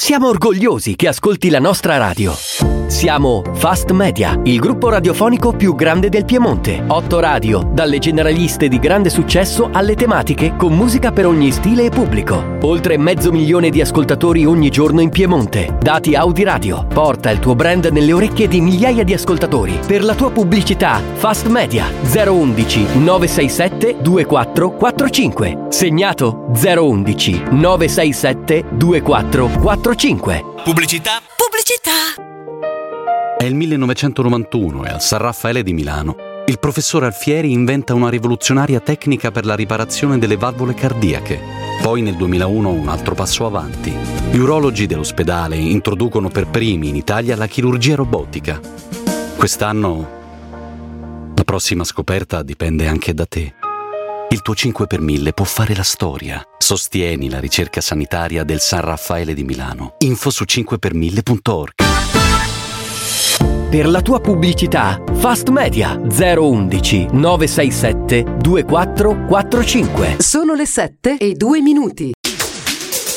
Siamo orgogliosi che ascolti la nostra radio. Siamo Fast Media, il gruppo radiofonico più grande del Piemonte. 8 radio, dalle generaliste di grande successo alle tematiche con musica per ogni stile e pubblico. Oltre 500.000 di ascoltatori ogni giorno in Piemonte. Dati Audi Radio. Porta il tuo brand nelle orecchie di migliaia di ascoltatori. Per la tua pubblicità, Fast Media 011 967 2445. Segnato 011 967 2445. Pubblicità. È il 1991 e al San Raffaele di Milano il professor Alfieri inventa una rivoluzionaria tecnica per la riparazione delle valvole cardiache. Poi nel 2001 un altro passo avanti. Gli urologi dell'ospedale introducono per primi in Italia la chirurgia robotica. Quest'anno la prossima scoperta dipende anche da te. Il tuo 5 per 1000 può fare la storia. Sostieni la ricerca sanitaria del San Raffaele di Milano. Info su 5per1000.org. Per la tua pubblicità, Fast Media 011 967 2445. Sono le 7:02.